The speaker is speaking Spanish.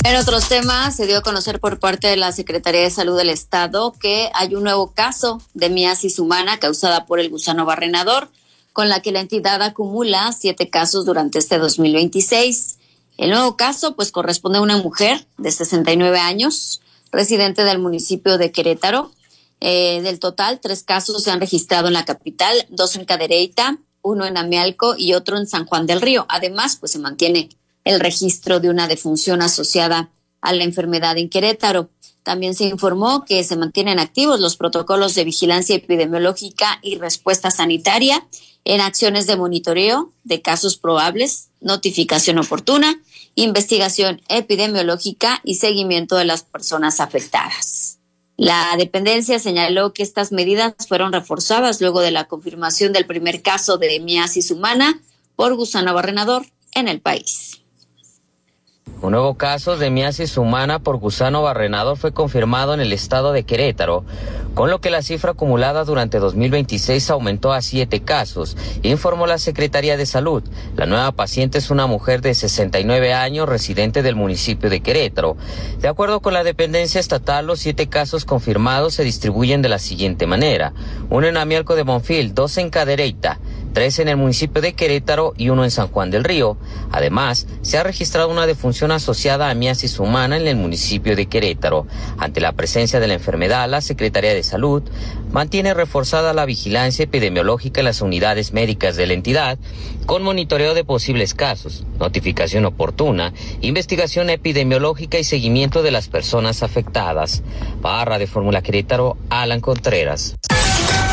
En otros temas, se dio a conocer por parte de la Secretaría de Salud del Estado que hay un nuevo caso de miasis humana causada por el gusano barrenador, con la que la entidad acumula 7 casos durante este 2026. El nuevo caso, pues, corresponde a una mujer de 69 años, residente del municipio de Querétaro. Del total, 3 casos se han registrado en la capital, 2 en Cadereyta, 1 en Amialco y otro en San Juan del Río. Además, pues se mantiene el registro de una defunción asociada a la enfermedad en Querétaro. También se informó que se mantienen activos los protocolos de vigilancia epidemiológica y respuesta sanitaria en acciones de monitoreo de casos probables, notificación oportuna, investigación epidemiológica y seguimiento de las personas afectadas. La dependencia señaló que estas medidas fueron reforzadas luego de la confirmación del primer caso de miasis humana por gusano barrenador en el país. Un nuevo caso de miasis humana por gusano barrenador fue confirmado en el estado de Querétaro, con lo que la cifra acumulada durante 2026 aumentó a 7 casos, informó la Secretaría de Salud. La nueva paciente es una mujer de 69 años, residente del municipio de Querétaro. De acuerdo con la dependencia estatal, los 7 casos confirmados se distribuyen de la siguiente manera: 1 en Amialco de Bonfil, 2 en Cadereyta, 3 en el municipio de Querétaro y 1 en San Juan del Río. Además, se ha registrado una defunción asociada a miasis humana en el municipio de Querétaro. Ante la presencia de la enfermedad, la Secretaría de Salud mantiene reforzada la vigilancia epidemiológica en las unidades médicas de la entidad, con monitoreo de posibles casos, notificación oportuna, investigación epidemiológica y seguimiento de las personas afectadas. Para Radio Fórmula Querétaro, Alan Contreras.